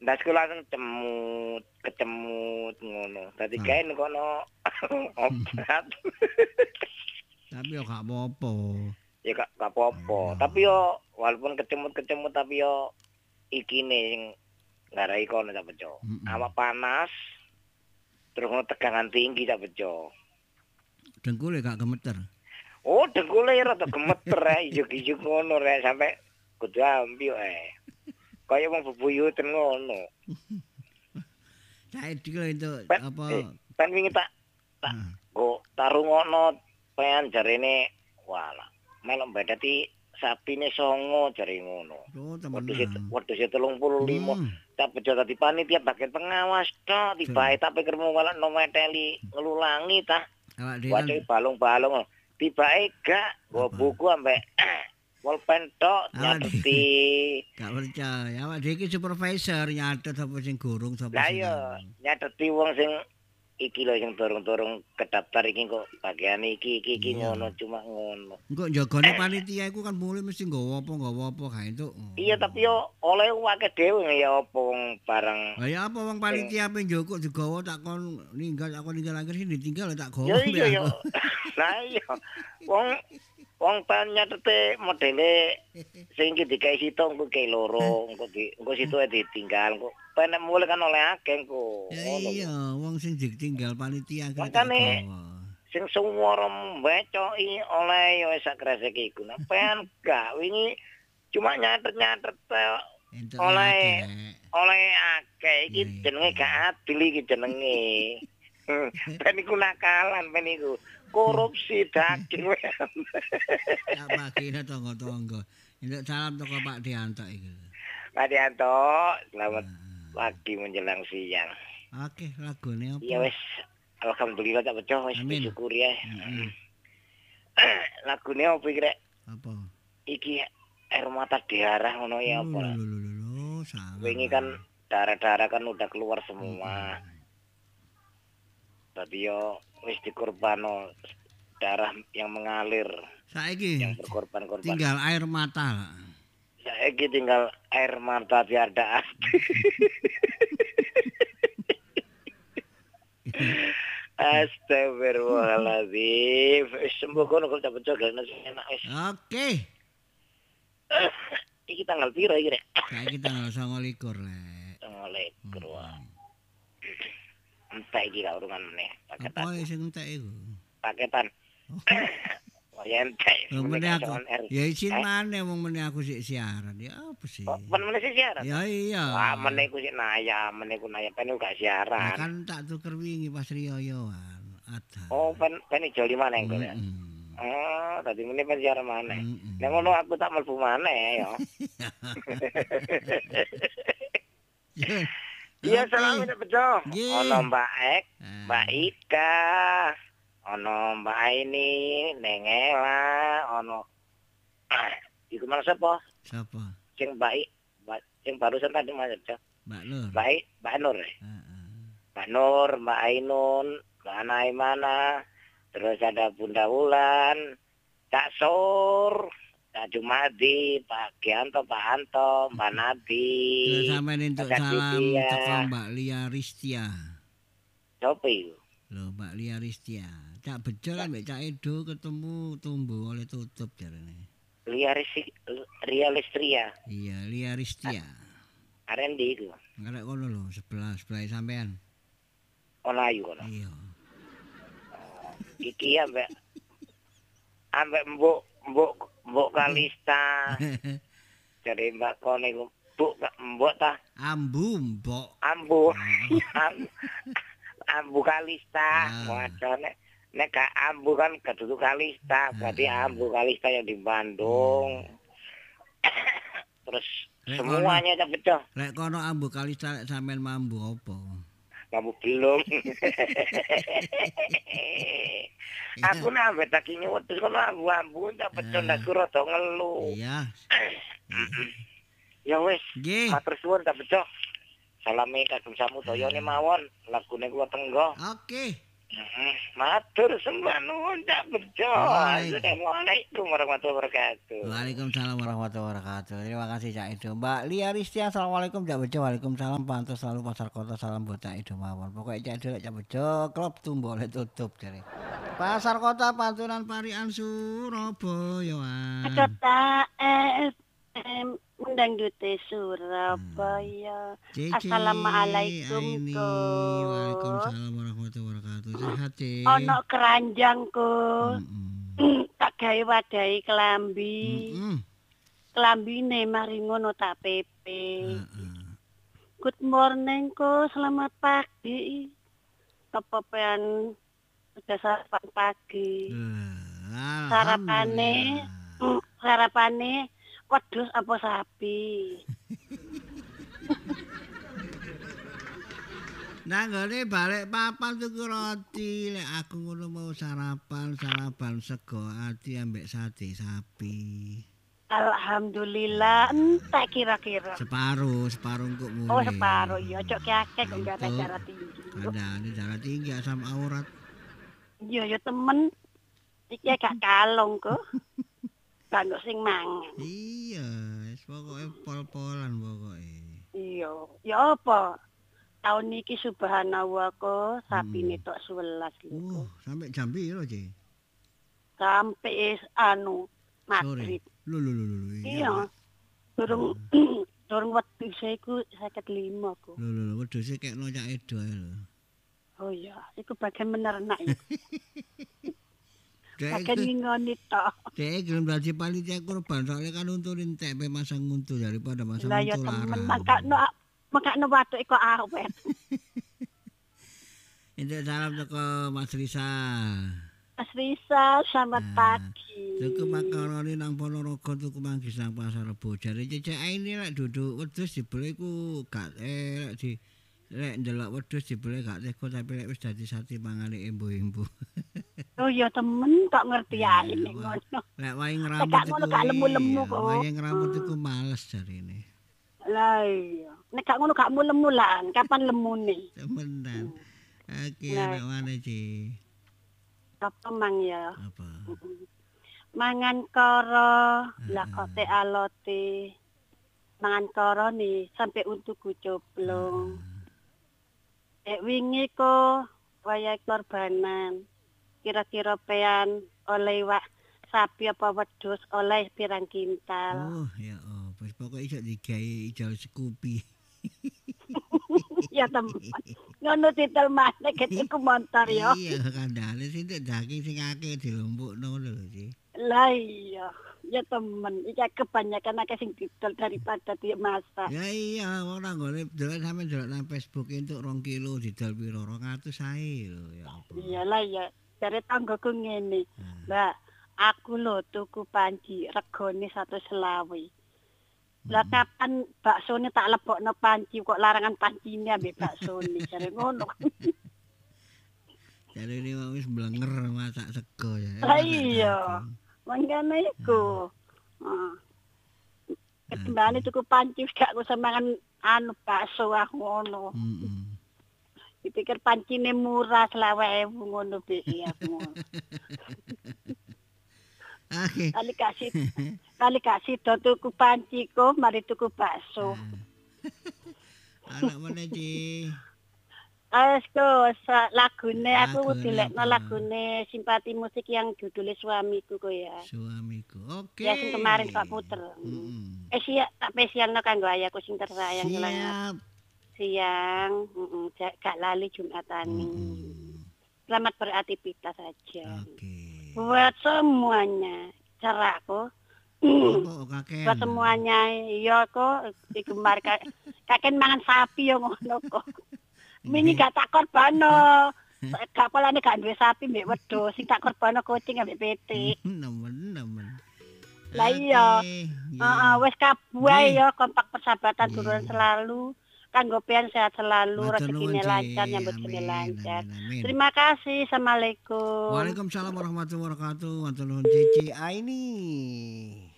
sekolah langsung kecemut ngono. Dadi kae kono obat. Tapi yo gak apa-apa. Ya gak apa-apa. Tapi yo walaupun kecemut-kecemut tapi yo ikine sing ngarai kono tak bejo. Awak panas terus ngono tegangan tinggi tak bejo. Dengkule gak gemeter. Oh, dengkule rada gemeter ijuk-ijuk ngono rek sampe kudu ambil Kaya wong bebuyutan ngono. Saiki lho itu apa Kan wingi tak go tarungono pengen jarene wala. Melok badati sapine songo jare ngono. Oh, temenan. Wedhus 35. Tak bejo dadi panitia bagian pengawas tok tibae tak pikir mau malah nometeli ngelulangi ta. Wae balung-balung tibae gak go buku ambek pulpen tok nyateti. Gak percaya. Awak dhewe iki supervisor nyatet apa sing gurung sapa sing. Lah iya, nyateti wong sing iki lho sing dorong-dorong kedaftar iki kok bagian iki ngono cuma ngono. Engko njagane panitia iku kan mulai mesti nggawa apa kae entuk. Iya tapi yo oleh akeh dhewe ya apa wong barang. Lah ya apa wong panitia pe njoko digawa tak kon ninggal akhir sini ditinggal tak gawa. Iya yo. Lah iya. Wong nyatete modele sing iki dikai sito engko ke loro, engko situ ditinggal engko penek mulai kan oleh akeh engko. Iya, wong sing ditinggal panitia kan. Makane sing swara mbecoki oleh ya sak kresek iku. Nah, pen gak wingi cuma nyatet oleh akeh iki jenenge gak adil iki jenenge. Ben iku nakalan ben iku. Korupsi daging. Ya bagine tangga-tangga. Entuk salam teko Pak Dianto iki. Pak Dianto, selamat pagi menjelang siang. Oke, lagune apa? Ya wis, alhamdulillah tak bejo wis disyukuri ya. Lagune opo iki rek? Apa? Iki air mata diarah ngono ya apa? Lho, salah. Wingi kan darah-darah kan udah keluar semua. Tadi yo wis dikorbano darah yang mengalir. Saiki yang berkorban-korban. Tinggal air mata. Saiki tinggal air mata tiada arti. Astagfirullahaladzim. Sembuh kono kok tak becogan enak wis. Oke. Iki tanggal piro iki rek? Saiki tanggal 29 lek. 29. Entek iki gak urungan meneh paketan. Apa sing entek iku? Paketan. Oh ya entek. Ya izin maneh wong meneh aku sik siaran. Ya apa sih? Ben meneh sik siaran. Ya iya. Wah, meneh ku sik naya, meneh ku naya pen gak siaran. Kan tak tuker wingi pas riyoyoan. Ada. Oh, pen ijo 5 neng kok ya. Oh, tadi meneh pen siaran maneh. Nek ngono aku tak mlebu maneh ya. Iya, salam nek bejo. Ono Mbak Ek, Mbak Ika, ono Mbak Aini, Nengela, ono iku mana sapa? Sapa? Sing sing barusan tadi Mas Bejo. Mbak Nur. Mbak Nur. Mbak Nur, Mbak Ainun, Mbak Naimana, terus ada Bunda Wulan, Cak Sur, Pak Jumadi, Pak Gianto, Pak Anto, Mbak Nabi. Terus sampeyan entuk salam teko Mbak Lia Ristia. Sopo iku? Lho, Mbak Lia Ristia. Cak Bejo lan Mbak Cak Edo ketemu tumbuh oleh tutup jarene. Lia Listria. Iya, Lia Ristia. Aren di iku. Ngarep kono lho, sebelah sampean. Ono ayu kono. Iya. Iki ambek Mbok Kalista. Jadi Mbak Kone iku Mbok ta? Mbok. Ambu Kalista. Waduh nek gak Ambu kan kedudu Kalista, berarti Ambu Kalista yang di Bandung. Terus semuanya tak betul. Lek kono Ambu Kalista lek sampean mambu apa? Kamu belum. Aku nambah daging wedhus kono ambu tak betul aku rada ngelu. Iya. Ya wis, matur suwun tak bejo. Salami kagem samudaya mawon, lagune kula tenggo. Oke. Matur sembah nuwun Cak Bejo. Assalamualaikum warahmatullahi wabarakatuh. Waalaikumsalam warahmatullahi wabarakatuh. Terima kasih Cak Edo. Mbak Lia Ristia, assalamualaikum Cak Bejo. Waalaikumsalam. Pantau selalu pasar kota. Salam buat Cak Edo mawon. Pokoknya Cak Edo Cak Bejo, klub tuh boleh tutup jare. Pasar kota Panturan Parian Surabaya. Kota undang dute Surabaya. Assalamualaikum ko. Waalaikumsalam warahmatullahi wabarakatuh. Sehat Ci. Ono keranjang ko. Tak gawe wadahi kelambi. Kelambine mari ngono tak pepe. Good morning ko, selamat pagi. Kepepean udah sarapan pagi. Sarapane wedhus apa sapi? Nah, gone balik papan tuku roti. Lek aku ngono mau sarapan sego ati ambek sate sapi. Alhamdulillah, entek kira-kira. Separuh kok muni. Oh, separuh ya, cok akeh kok gak ada darah tinggi. Kandhane darah tinggi asam aurat. Iya, ya temen. Iki gak kalong kok. Gak ono sing mangan. Iya, wis pokoke pol-polan pokoke. Iya, ya apa? Tahun iki subhanallah kok sapine tok 11 lho. Sampai jam piro, Ci? Sampai maghrib. Lho. Iya. Durung wedhus iku 55 kok. Lho, wedhuse kekno Cak Edo ae lho. Oh iya, iku bagian menernak iku. Bagian ngingoni tok. Dek gelem dadi panitia kurban soalnya kan unturin tempe masang untu daripada masang lah ya untu larang. temen makakno watuk iku awet. Ini salam teko Mas Risa. Mas Risa, selamat pagi. Tuku makaroni nang Ponorogo tuku manggis nang Pasar Rebo. Jare cecek ini lek duduk wedhus dibeli ku gak lek ndelok wedhus dibeli gak teko tapi lek wis dadi sate mangane embu-embu. Oh ya temen kok ngerti ae nek ngono. Lek wae ngrambut iku gak lemu-lemu kok. Wae ngrambut iku males jarine. Lah iya. Nek gak ngono gak lemu lan, kapan lemune? Temenan. Oke, nek mana Ci? Apa mang ya? Apa? Mangan karo, lah kok te alote. Mangan karo nih sampai untuk coblong. Wingi ko wayahe korbanan. Kira-kira pean oleh sapi apa wedhus oleh pirang kintal. Oh, ya wis pokoke iso digawe ijal Scoopy. Ya temen. Ngono titel maneh iku montor ya. Iya, kandhane sing daging sing akeh dilompokno lho, Ci. Lah iya, ya temen. Iki kebanyakan akeh sing didol daripada dimasak. Ya iya, wong nang gone dolan sampe ndelok nang Facebook entuk 2 kilo didol piro 200 ae lho ya apa. Iyalah ya, jare tanggoku ngene. Mbak, aku lho tuku panci regane 120. Lah kapan baksone tak lebokno panci kok larangan pancine ambek baksone jare ngono. Jare ini wis mblenger masak sego ya. Lah iya. Mangkane iku. Kembali tuku panci gak usah mangan bakso ngono. Dipikir pancine murah 20.000 ngono piye aku. Oke. Kali kasih tuku panci kok mari tuku bakso. Anak mana Ci? Lagune aku dilekno lagune simpati musik yang judulnya Suamiku kok ya. Suamiku. Oke. Ya sing kemarin tak puter. Tak spesialno kanggo ayahku sing tersayang. Siang, gak lali Jumatani. Selamat beraktivitas saja. Oke. Buat semuanya, cerahku. Buat semuanya, iya kok digemar kakek mangan sapi yo ngono kok. Mini gak tak korbano. Gak polane gak duwe sapi mbek wedhus, sing tak korbano kucing ambek pitik. Nemen. Lah iya. Wis kabeh ya kompak persahabatan duruan selalu. Kanggo pian sehat selalu, rezekine lancar, nyambut gawe lancar. Terima kasih. Assalamualaikum. Waalaikumsalam warahmatullahi wabarakatuh. Matur nuwun Cici Aini.